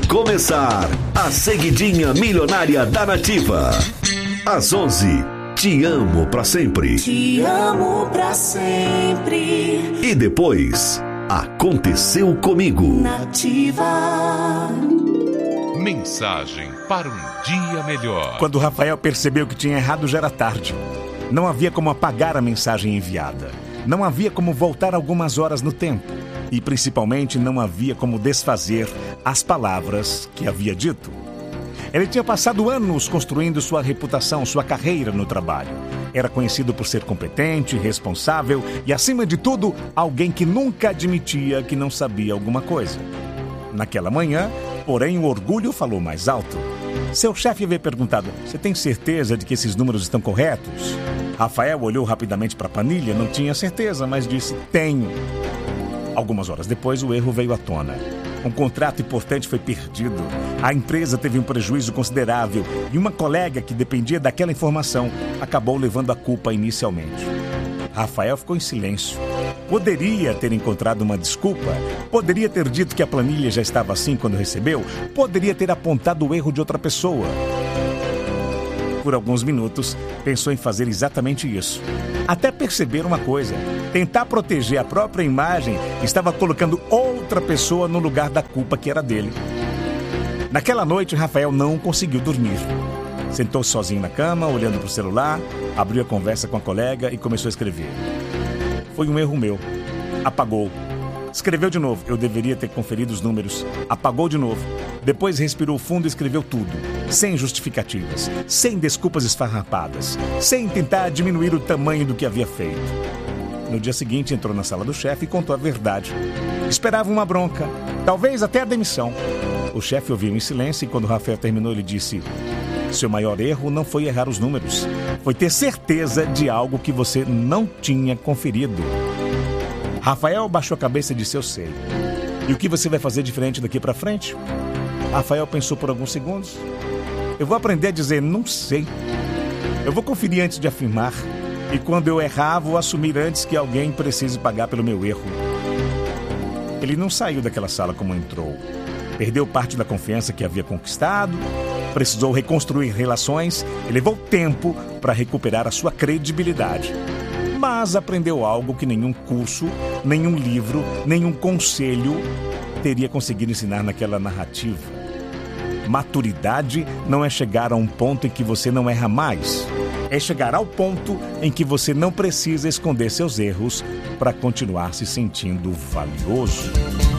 começar a Seguidinha Milionária da Nativa. Às 11, Te Amo Pra Sempre. Te amo pra sempre. E depois, Aconteceu Comigo. Nativa. Mensagem para um dia melhor. Quando Rafael percebeu que tinha errado, já era tarde. Não havia como apagar a mensagem enviada. Não havia como voltar algumas horas no tempo. E principalmente não havia como desfazer as palavras que havia dito. Ele tinha passado anos construindo sua reputação, sua carreira no trabalho. Era conhecido por ser competente, responsável e, acima de tudo, alguém que nunca admitia que não sabia alguma coisa. Naquela manhã, porém, o orgulho falou mais alto. Seu chefe havia perguntado: "Você tem certeza de que esses números estão corretos?" Rafael olhou rapidamente para a planilha, não tinha certeza, mas disse: "Tenho." Algumas horas depois, o erro veio à tona. Um contrato importante foi perdido. A empresa teve um prejuízo considerável e uma colega que dependia daquela informação acabou levando a culpa inicialmente. Rafael ficou em silêncio. Poderia ter encontrado uma desculpa, poderia ter dito que a planilha já estava assim quando recebeu, poderia ter apontado o erro de outra pessoa. Por alguns minutos, pensou em fazer exatamente isso. Até perceber uma coisa: tentar proteger a própria imagem estava colocando outra pessoa no lugar da culpa que era dele. Naquela noite, Rafael não conseguiu dormir. Sentou-se sozinho na cama, olhando para o celular, abriu a conversa com a colega e começou a escrever. "Foi um erro meu." Apagou. Escreveu de novo. "Eu deveria ter conferido os números." Apagou de novo. Depois respirou fundo e escreveu tudo, sem justificativas, sem desculpas esfarrapadas, sem tentar diminuir o tamanho do que havia feito. No dia seguinte, entrou na sala do chefe e contou a verdade. Esperava uma bronca, talvez até a demissão. O chefe ouviu em silêncio e quando Rafael terminou, ele disse: "Seu maior erro não foi errar os números, foi ter certeza de algo que você não tinha conferido." Rafael baixou a cabeça e disse: "Eu sei." "E o que você vai fazer diferente daqui para frente?" Rafael pensou por alguns segundos. "Eu vou aprender a dizer não sei. Eu vou conferir antes de afirmar. E quando eu errar, vou assumir antes que alguém precise pagar pelo meu erro." Ele não saiu daquela sala como entrou. Perdeu parte da confiança que havia conquistado, precisou reconstruir relações e levou tempo para recuperar a sua credibilidade. Mas aprendeu algo que nenhum curso, nenhum livro, nenhum conselho teria conseguido ensinar naquela narrativa. Maturidade não é chegar a um ponto em que você não erra mais. É chegar ao ponto em que você não precisa esconder seus erros para continuar se sentindo valioso.